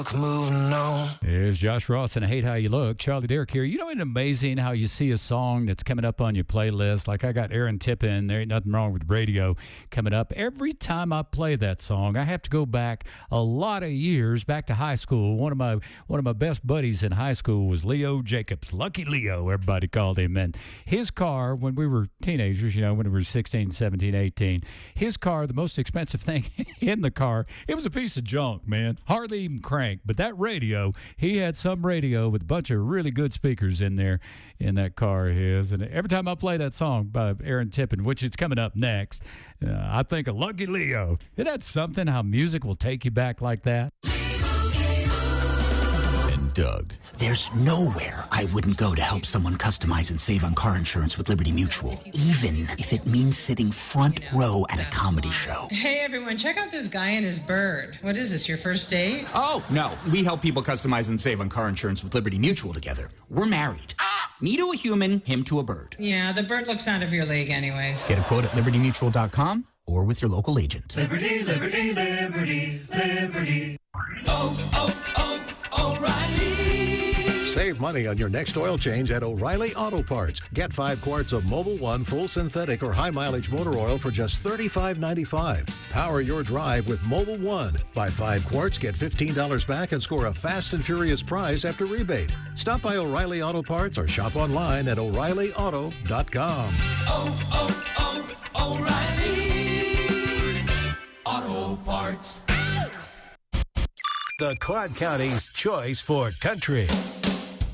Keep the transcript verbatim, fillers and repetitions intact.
Moving on. There's Josh Ross and I Hate How You Look. Charlie Derrick here. You know, it's amazing how you see a song that's coming up on your playlist. Like I got Aaron Tippin, There Ain't Nothing Wrong with Radio coming up. Every time I play that song, I have to go back a lot of years, back to high school. One of my one of my best buddies in high school was Leo Jacobs. Lucky Leo, everybody called him. And his car, when we were teenagers, you know, when we were sixteen, seventeen, eighteen, his car, the most expensive thing in the car, it was a piece of junk, man. Hardly even cranked. But that radio, he had some radio with a bunch of really good speakers in there in that car of his. And every time I play that song by Aaron Tippin, which is coming up next, uh, I think of Lucky Leo. Isn't that something, how music will take you back like that? Doug. There's nowhere I wouldn't go to help someone customize and save on car insurance with Liberty Mutual, even if it means sitting front row at a comedy show. Hey, everyone, check out this guy and his bird. What is this, your first date? Oh, no. We help people customize and save on car insurance with Liberty Mutual together. We're married. Me to a human, him to a bird. Yeah, the bird looks out of your league anyways. Get a quote at liberty mutual dot com or with your local agent. Liberty, liberty, liberty, liberty. Oh, oh, oh, O'Reilly. Save money on your next oil change at O'Reilly Auto Parts. Get five quarts of Mobil one full synthetic or high mileage motor oil for just thirty-five ninety-five. Power your drive with Mobil one. Buy five quarts, get fifteen dollars back, and score a fast and furious prize after rebate. Stop by O'Reilly Auto Parts or shop online at O'Reilly Auto dot com. Oh, oh, oh, O'Reilly Auto Parts. The Quad County's choice for country.